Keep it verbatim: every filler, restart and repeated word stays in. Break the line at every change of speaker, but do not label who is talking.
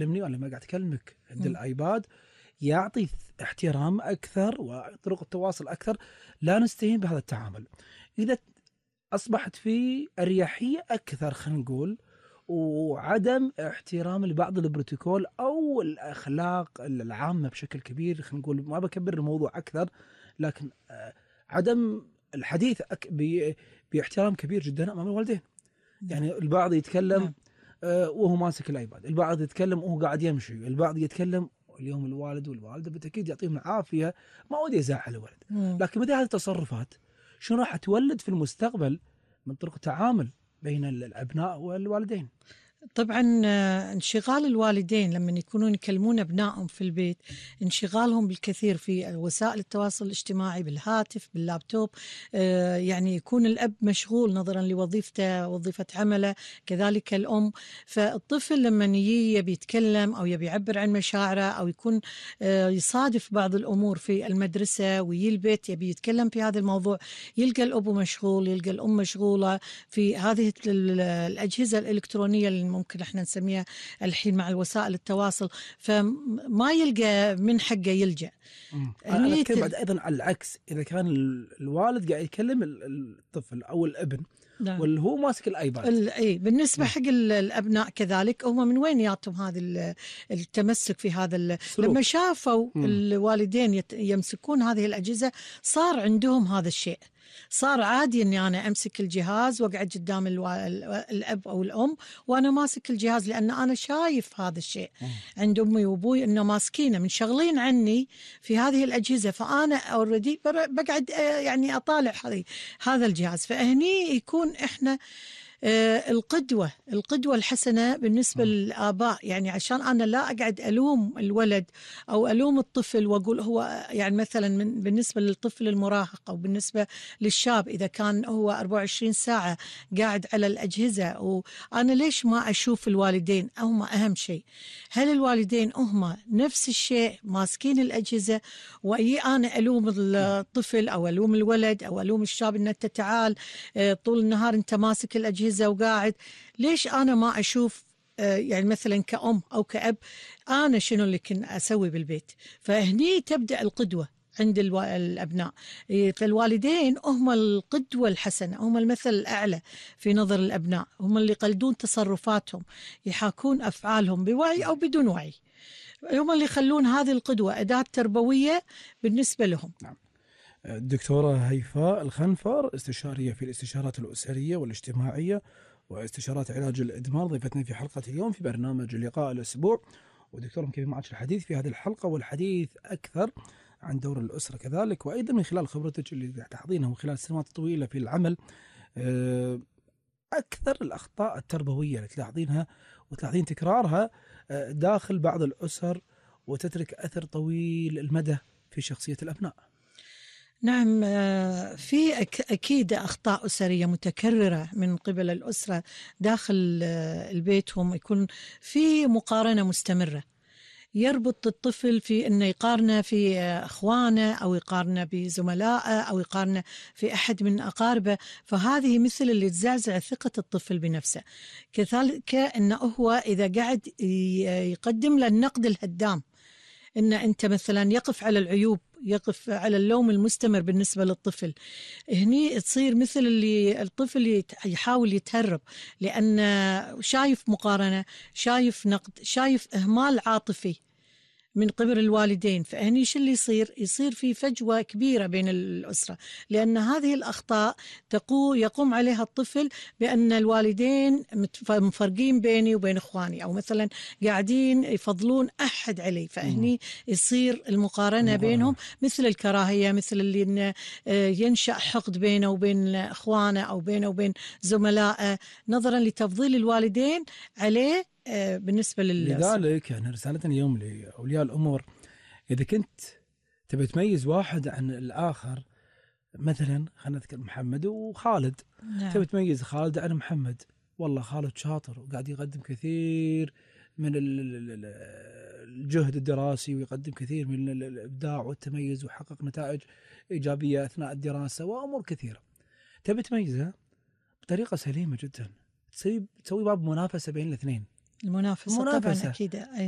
تكلمني ولا ما قاعد أكلمك عند
مم.
الآيباد، يعطي احترام أكثر وطرق التواصل أكثر، لا نستهين بهذا التعامل. إذا أصبحت في أريحية أكثر خلينا نقول، وعدم احترام لبعض البروتوكول أو الأخلاق العامة بشكل كبير، خلينا نقول ما بكبر الموضوع أكثر، لكن آه، عدم الحديث أك- ب- باحترام كبير جدا أمام الوالدين. يعني البعض يتكلم
نعم.
آه، وهو ماسك الايباد، البعض يتكلم وهو قاعد يمشي، البعض يتكلم. اليوم الوالد والوالده بالتاكيد يعطيهم العافيه، ما ودي ازعل الولد،
مم.
لكن مثل هذه التصرفات شنو راح تولد في المستقبل من طرق تعامل بين الابناء والوالدين؟
طبعا آه، انشغال الوالدين لما يكونون يكلمون أبنائهم في البيت، انشغالهم بالكثير في وسائل التواصل الاجتماعي، بالهاتف، باللابتوب، آه، يعني يكون الأب مشغول نظرا لوظيفته، وظيفة عمله، كذلك الأم. فالطفل لما يجي يبي يتكلم أو يبي يعبر عن مشاعره، أو يكون آه، يصادف بعض الأمور في المدرسة ويجي البيت يبي يتكلم في هذا الموضوع، يلقى الأب مشغول، يلقى الأم مشغولة في هذه ال- الأجهزة الإلكترونية اللي ممكن احنا نسميها الحين مع الوسائل التواصل، فما يلقى من حقه يلجأ.
مم. انا أنا
هني
اتكلم
ت-
بعد ايضا على العكس، اذا كان ال- الوالد قاعد يكلم ال- الطفل او الابن
نعم.
واللي هو ماسك الايباد.
ال- اي بالنسبه
نعم.
حق ال- الابناء كذلك، هم من وين ياتهم هذا ال- التمسك في هذا ال- لما
سلوك.
شافوا
مم.
الوالدين يت- يمسكون هذه الاجهزه، صار عندهم هذا الشيء، صار عادي اني انا امسك الجهاز واقعد قدام الوا- ال- الاب او الام وانا ماسك الجهاز، لان انا شايف هذا الشيء
مم.
عند امي وابوي انه ماسكينه منشغلين عني في هذه الاجهزه، فانا اوريدي بقعد آه، يعني اطالع هذه هذا الجهاز. فهني يكون احنا آه، القدوة القدوة الحسنة بالنسبة
مم.
للآباء، يعني عشان أنا لا أقعد ألوم الولد أو ألوم الطفل وأقول هو، يعني مثلا من بالنسبة للطفل المراهق أو بالنسبة للشاب، إذا كان هو أربعة وعشرين ساعة قاعد على الأجهزة، وأنا ليش ما أشوف الوالدين هم أهم شيء؟ هل الوالدين هم نفس الشيء ماسكين الأجهزة، وأي أنا ألوم الطفل أو ألوم الولد أو ألوم الشاب أن أنت تعال آه، طول النهار أنت ماسك الأجهزة وقاعد؟ ليش أنا ما أشوف آه، يعني مثلا كأم أو كأب أنا شنو اللي كنت أسوي بالبيت؟ فهني تبدأ القدوة عند الو... الأبناء. إيه، فالوالدين هم القدوة الحسنة، هم المثل الأعلى في نظر الأبناء، هم اللي يقلدون تصرفاتهم، يحاكون أفعالهم بوعي أو بدون وعي، هم اللي يخلون هذه القدوة أداة تربوية بالنسبة لهم.
نعم. الدكتورة هيفاء الخنفر، استشارية في الاستشارات الأسرية والاجتماعية واستشارات علاج الإدمان، ضيفتنا في حلقة اليوم في برنامج لقاء الأسبوع. ودكتورة مكيف معك الحديث في هذه الحلقة والحديث أكثر عن دور الأسرة كذلك، وأيضا من خلال خبرتك اللي تحضينها من خلال السنوات الطويلة في العمل، آه، أكثر الأخطاء التربوية اللي تلاحظينها وتلاحظين تكرارها آه، داخل بعض الأسر، وتترك أثر طويل المدى في شخصية الأبناء.
نعم، آه، في أك- أكيد أخطاء أسرية متكررة من قبل الأسرة داخل آه، البيت، هم يكون في مقارنة مستمرة، يربط الطفل في أنه يقارنه في آه، أخوانه، أو يقارنه بزملائه، أو يقارنه في أحد من أقاربه، فهذه مثل اللي تزعزع ثقة الطفل بنفسه. كذلك أنه هو إذا قاعد ي- يقدم له النقد الهدام، ان انت مثلا يقف على العيوب، يقف على اللوم المستمر بالنسبه للطفل، هني تصير مثل اللي الطفل يت- يحاول يتهرب، لان شايف مقارنه، شايف نقد، شايف اهمال عاطفي من قبل الوالدين. فهني شو اللي يصير؟ يصير في فجوة كبيرة بين الأسرة، لأن هذه الأخطاء تقو يقوم عليها الطفل بأن الوالدين متف- مفرقين بيني وبين إخواني، أو مثلا قاعدين يفضلون أحد علي،
مم.
فهني يصير المقارنة
المقارنة.
بينهم مثل الكراهية، مثل اللي إنه آه، ينشأ حقد بينه وبين إخوانه أو بينه وبين زملائه، نظرا لتفضيل الوالدين عليه آه، بالنسبة للأسرة.
لذلك يعني رسالتنا اليوم لأولياء الأمور، إذا كنت تبي تميز واحد عن الآخر، مثلا خلينا نذكر محمد وخالد،
نعم.
تبي تميز خالد عن محمد، والله خالد شاطر وقاعد يقدم كثير من ال- ال- ال- الجهد الدراسي، ويقدم كثير من ال- الإبداع والتميز، وحقق نتائج إيجابية أثناء الدراسة وأمور كثيرة. تبي تميزها بطريقة سليمة جدا، تسوي تسوي باب منافسة بين الاثنين.
المنافسة طبعا
المنافسة
أكيد.